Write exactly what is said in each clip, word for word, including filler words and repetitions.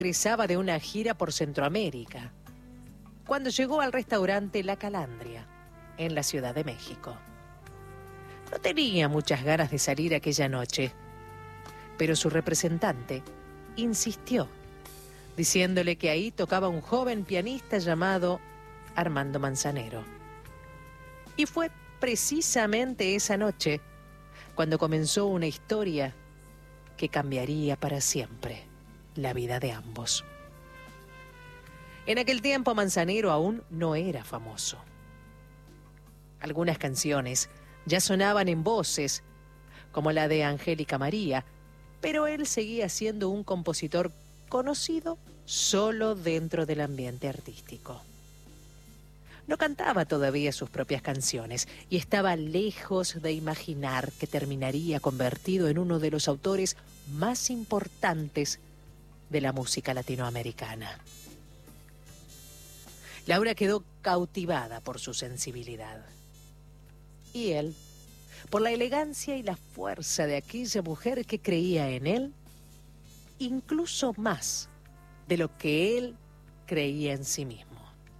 regresaba de una gira por Centroamérica, cuando llegó al restaurante La Calandria, en la Ciudad de México. No tenía muchas ganas de salir aquella noche, pero su representante insistió, diciéndole que ahí tocaba un joven pianista llamado Armando Manzanero. Y fue precisamente esa noche cuando comenzó una historia que cambiaría para siempre la vida de ambos. En aquel tiempo Manzanero aún no era famoso. Algunas canciones ya sonaban en voces, como la de Angélica María, pero él seguía siendo un compositor conocido solo dentro del ambiente artístico. No cantaba todavía sus propias canciones y estaba lejos de imaginar que terminaría convertido en uno de los autores más importantes de la música latinoamericana. Laura quedó cautivada por su sensibilidad. Y él, por la elegancia y la fuerza de aquella mujer que creía en él, incluso más de lo que él creía en sí mismo.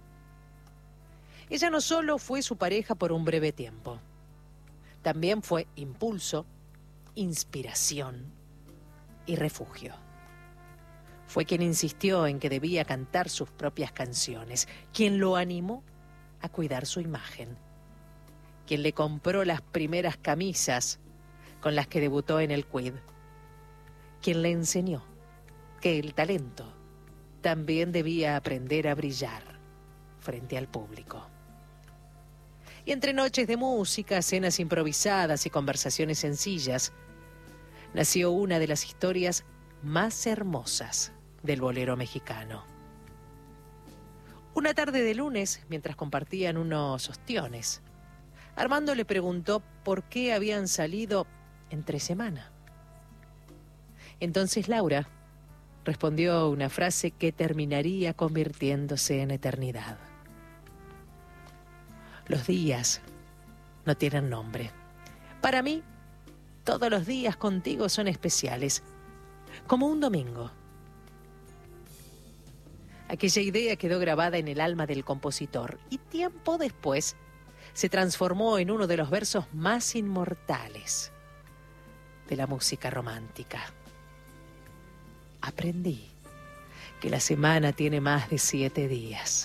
Ella no solo fue su pareja por un breve tiempo, también fue impulso, inspiración y refugio. Fue quien insistió en que debía cantar sus propias canciones, quien lo animó a cuidar su imagen, quien le compró las primeras camisas con las que debutó en el Quid, quien le enseñó que el talento también debía aprender a brillar frente al público. Y entre noches de música, cenas improvisadas y conversaciones sencillas, nació una de las historias más hermosas del bolero mexicano. Una tarde de lunes, mientras compartían unos ostiones, Armando le preguntó por qué habían salido entre semana. Entonces Laura respondió una frase que terminaría convirtiéndose en eternidad. Los días no tienen nombre. Para mí, todos los días contigo son especiales, como un domingo. Aquella idea quedó grabada en el alma del compositor y tiempo después se transformó en uno de los versos más inmortales de la música romántica. Aprendí que la semana tiene más de siete días.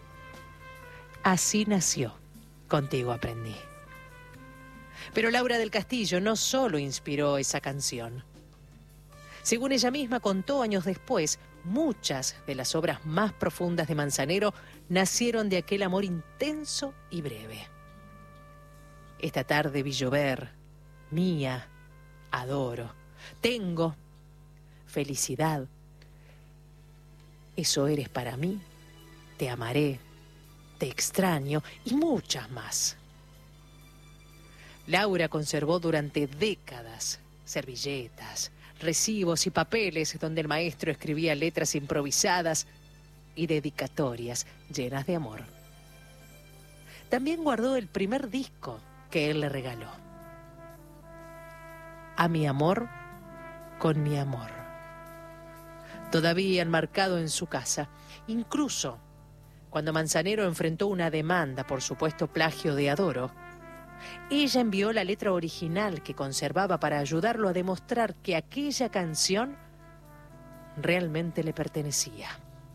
Así nació Contigo Aprendí. Pero Laura del Castillo no solo inspiró esa canción. Según ella misma contó años después, muchas de las obras más profundas de Manzanero nacieron de aquel amor intenso y breve. Esta tarde vi llover, mía, adoro, tengo, felicidad, eso eres para mí, te amaré, te extraño y muchas más. Laura conservó durante décadas servilletas, recibos y papeles donde el maestro escribía letras improvisadas y dedicatorias llenas de amor. También guardó el primer disco que él le regaló. A mi amor con mi amor. Todavía enmarcado en su casa, incluso cuando Manzanero enfrentó una demanda por supuesto plagio de Adoro, ella envió la letra original que conservaba para ayudarlo a demostrar que aquella canción realmente le pertenecía.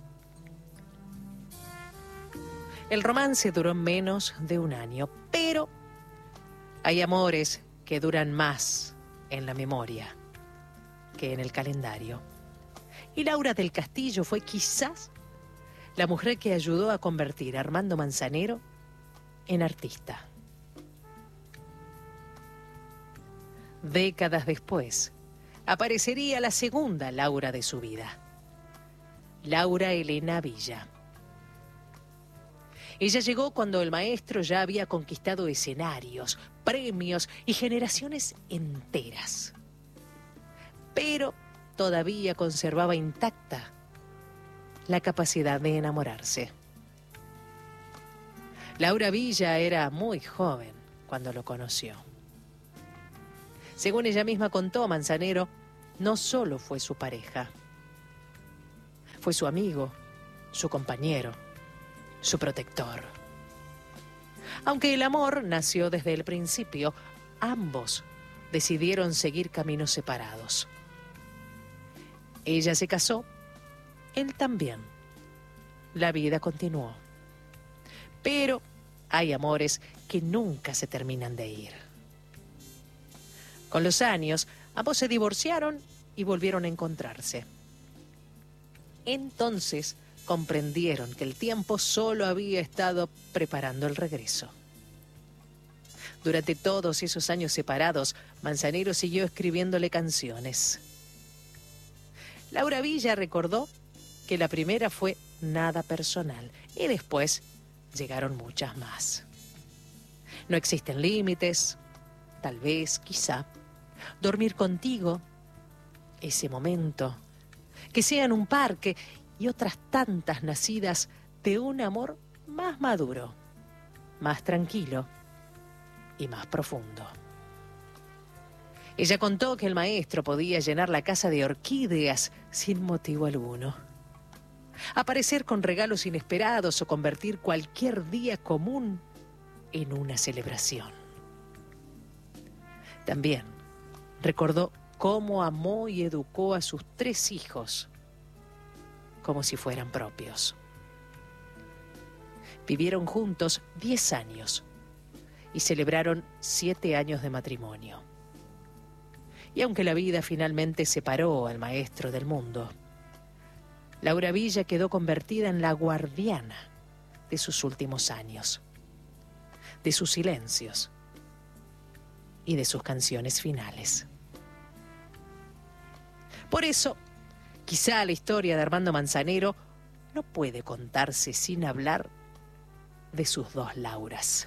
El romance duró menos de un año, pero hay amores que duran más en la memoria que en el calendario. Y Laura del Castillo fue quizás la mujer que ayudó a convertir a Armando Manzanero en artista. Décadas después, aparecería la segunda Laura de su vida, Laura Elena Villa. Ella llegó cuando el maestro ya había conquistado escenarios, premios y generaciones enteras. Pero todavía conservaba intacta la capacidad de enamorarse. Laura Villa era muy joven cuando lo conoció. Según ella misma contó, Manzanero no solo fue su pareja. Fue su amigo, su compañero, su protector. Aunque el amor nació desde el principio, ambos decidieron seguir caminos separados. Ella se casó, él también. La vida continuó. Pero hay amores que nunca se terminan de ir. Con los años, ambos se divorciaron y volvieron a encontrarse. Entonces comprendieron que el tiempo solo había estado preparando el regreso. Durante todos esos años separados, Manzanero siguió escribiéndole canciones. Laura Villa recordó que la primera fue Nada Personal y después llegaron muchas más. No existen límites, tal vez, quizá. Dormir contigo, ese momento, que sea en un parque y otras tantas nacidas de un amor más maduro, más tranquilo y más profundo. Ella contó que el maestro podía llenar la casa de orquídeas sin motivo alguno, aparecer con regalos inesperados o convertir cualquier día común en una celebración. También recordó cómo amó y educó a sus tres hijos como si fueran propios. Vivieron juntos diez años y celebraron siete años de matrimonio. Y aunque la vida finalmente separó al maestro del mundo, Laura Villa quedó convertida en la guardiana de sus últimos años, de sus silencios y de sus canciones finales. Por eso, quizá la historia de Armando Manzanero no puede contarse sin hablar de sus dos Lauras.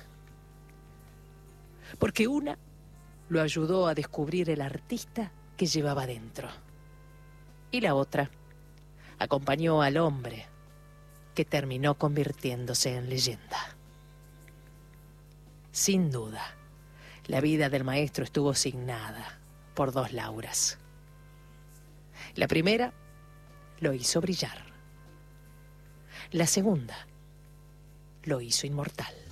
Porque una lo ayudó a descubrir el artista que llevaba dentro. Y la otra acompañó al hombre que terminó convirtiéndose en leyenda. Sin duda, la vida del maestro estuvo signada por dos Lauras. La primera lo hizo brillar. La segunda lo hizo inmortal.